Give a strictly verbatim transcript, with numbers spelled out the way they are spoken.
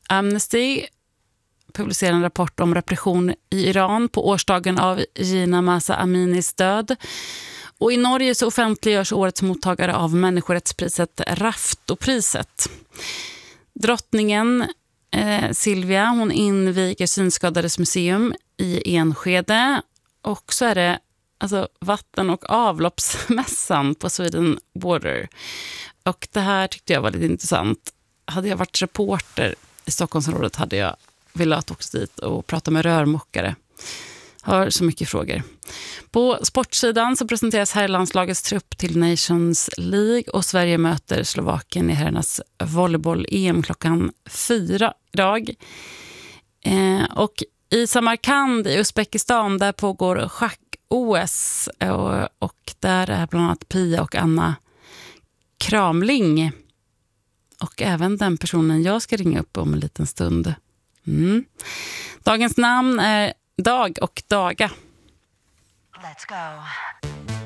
Amnesty publicerar en rapport om repression i Iran på årsdagen av Jina Mahsa Aminis död. Och i Norge så offentliggörs årets mottagare av människorättspriset Raftopriset. Drottningen eh, Silvia, hon inviger Synskadades museum i Enskede. Och så är det alltså vatten- och avloppsmässan på Sweden Border. Och det här tyckte jag var lite intressant. Hade jag varit reporter i Stockholmsområdet hade jag velat åka dit och prata med rörmokare. Har så mycket frågor. På sportsidan så presenteras herrlandslagets trupp till Nations League och Sverige möter Slovakien i herrarnas volleyboll-E M klockan fyra idag. Eh, och i Samarkand i Uzbekistan där pågår schack-O S och, och där är bland annat Pia och Anna Kramling. Och även den personen jag ska ringa upp om en liten stund. Mm. Dagens namn är Dag och Daga. Let's go.